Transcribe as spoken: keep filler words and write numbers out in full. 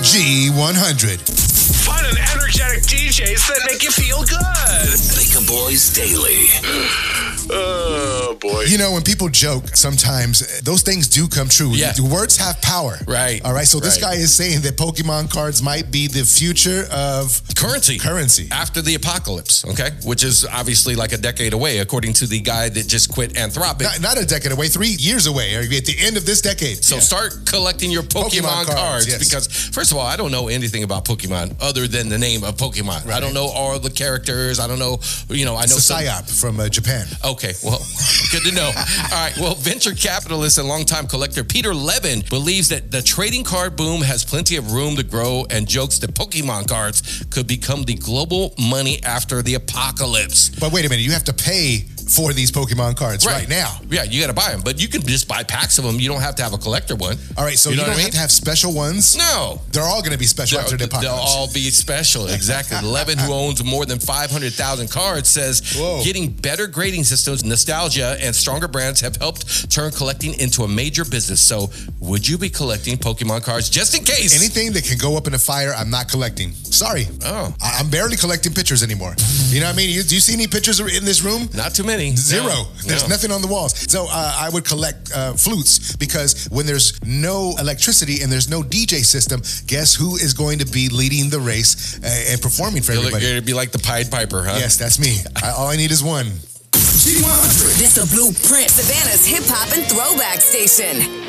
G one hundred. Fun and energetic D Js that make you feel good. Baker Boys Daily. Oh, boy. You know, when people joke, sometimes those things do come true. Yeah. Words have power. Right. All right. So this Right. guy is saying that Pokemon cards might be the future of Currency. Currency. After the apocalypse, okay? Which is obviously like a decade away, according to the guy that just quit Anthropic. Not, not a decade away, three years away, or at the end of this decade. So Yeah. start collecting your Pokemon, Pokemon cards, cards, yes. because, first of all, I don't know anything about Pokemon other than the name of Pokemon. Right. I don't know all the characters. I don't know, you know, I know It's a some- psyop from uh, Japan. Okay, well, good to know. All right, well, venture capitalist and longtime collector Peter Levin believes that the trading card boom has plenty of room to grow and jokes that Pokemon cards could become the global money after the apocalypse. But wait a minute, you have to pay for these Pokemon cards right, now. Yeah, you got to buy them, but you can just buy packs of them. You don't have to have a collector one. All right, so you, know don't what I have mean? to have special ones. No. They're all going to be special after the They'll, they'll apocalypse. all be special, exactly. Levin, who owns more than five hundred thousand cards, says Whoa. getting better grading systems, nostalgia, and stronger brands have helped turn collecting into a major business. So would you be collecting Pokemon cards just in case? Anything that can go up in a fire, I'm not collecting. Sorry. Oh. I- I'm barely collecting pictures anymore. You know what I mean? You, do you see any pictures in this room? Not too many. Zero. No, There's no. nothing on the walls. So uh, I would collect uh, flutes because when there's no electricity and there's no D J system, guess who is going to be leading the race uh, and performing for You're everybody? going to be like the Pied Piper, huh? Yes, that's me. I, all I need is one. G one hundred. This a blueprint. Savannah's hip hop and throwback station.